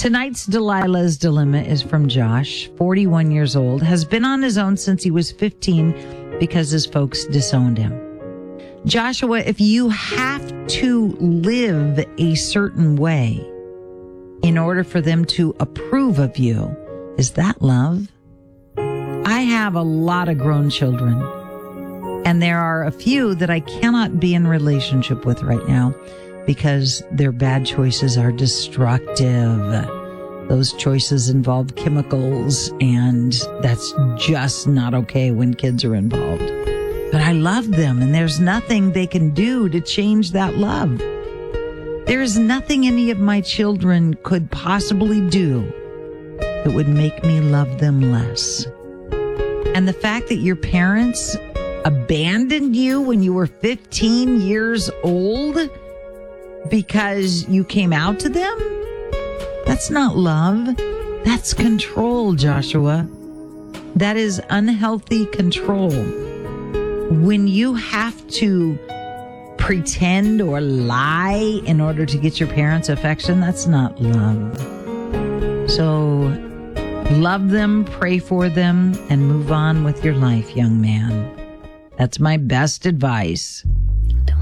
Tonight's Delilah's Dilemma is from Josh, 41 years old, has been on his own since he was 15 because his folks disowned him. Joshua, if you have to live a certain way in order for them to approve of you, is that love? I have a lot of grown children, and there are a few that I cannot be in relationship with right now because their bad choices are destructive. Those choices involve chemicals, and that's just not okay when kids are involved. But I love them, and there's nothing they can do to change that love. There's nothing any of my children could possibly do that would make me love them less. And the fact that your parents abandoned you when you were 15 years old because you came out to them, that's not love. That's control, Joshua. That is unhealthy control. When you have to pretend or lie in order to get your parents' affection, that's not love. So love them, pray for them, and move on with your life, young man. That's my best advice.